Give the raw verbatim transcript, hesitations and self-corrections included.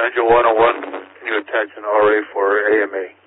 Angel one oh one, can you attach an R A for A M A?